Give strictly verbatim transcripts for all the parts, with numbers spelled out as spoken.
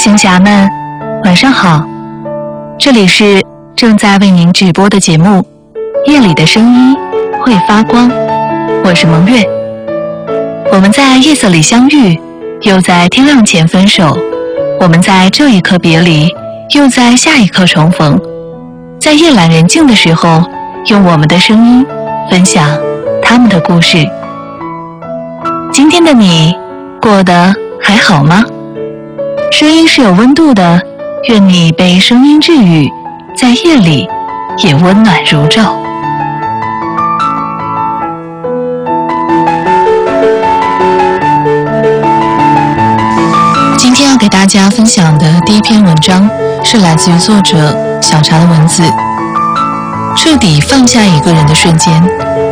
行侠们，晚上好！这里是正在为您直播的节目《夜里的声音会发光》，我是蒙月。我们在夜色里相遇，又在天亮前分手；我们在这一刻别离，又在下一刻重逢。在夜阑人静的时候，用我们的声音分享他们的故事。今天的你过得还好吗？声音是有温度的，愿你被声音治愈，在夜里也温暖如昼。今天要给大家分享的第一篇文章是来自于作者小茶的文字，彻底放下一个人的瞬间。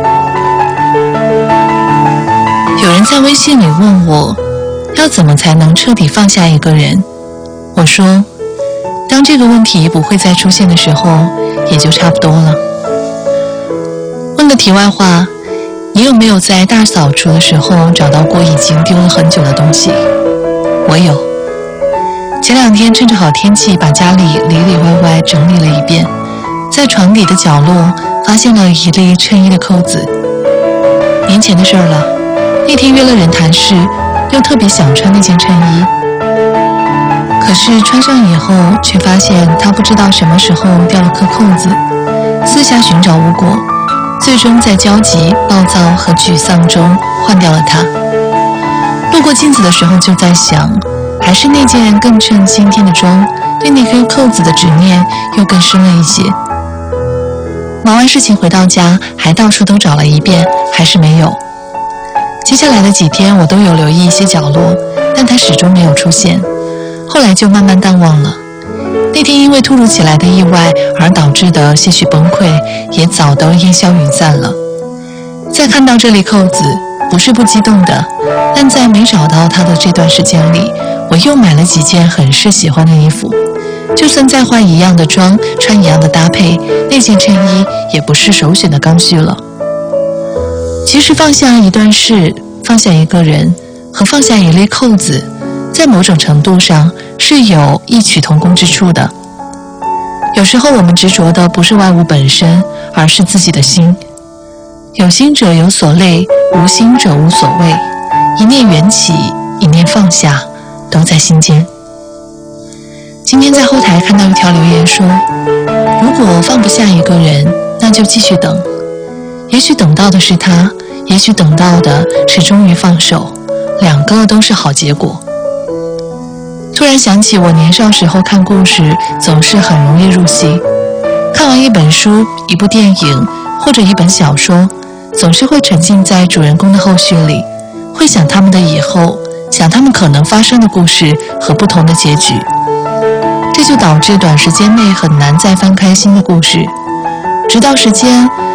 有人在微信里问我，要怎么才能彻底放下一个人？我说，当这个问题不会再出现的时候，也就差不多了。问个题外话，你有没有在大扫除的时候找到过已经丢了很久的东西？我有。前两天趁着好天气，把家里里里外外整理了一遍，在床底的角落发现了一粒衬衣的扣子。年前的事儿了，那天约了人谈事，又特别想穿那件衬衣，可是穿上以后却发现他不知道什么时候掉了颗扣子，四下寻找无果，最终在焦急、暴躁和沮丧中换掉了它。路过镜子的时候就在想，还是那件更衬今天的装，对那颗扣子的执念又更深了一些。忙完事情回到家，还到处都找了一遍，还是没有。接下来的几天我都有留意一些角落，但它始终没有出现，后来就慢慢淡忘了。那天因为突如其来的意外而导致的些许崩溃也早都烟消云散了。再看到这粒扣子，不是不激动的，但在没找到它的这段时间里，我又买了几件很是喜欢的衣服，就算再换一样的装，穿一样的搭配，那件衬衣也不是首选的刚需了。其实放下一段事，放下一个人，和放下一粒扣子，在某种程度上是有异曲同工之处的。有时候我们执着的不是外物本身，而是自己的心。有心者有所累，无心者无所谓。一念缘起，一念放下，都在心间。今天在后台看到一条留言说，如果放不下一个人，那就继续等。也许等到的是他，也许等到的是终于放手，两个都是好结果。突然想起我年少时候看故事总是很容易入戏，看完一本书、一部电影或者一本小说，总是会沉浸在主人公的后续里，会想他们的以后，想他们可能发生的故事和不同的结局。这就导致短时间内很难再翻开新的故事，直到时间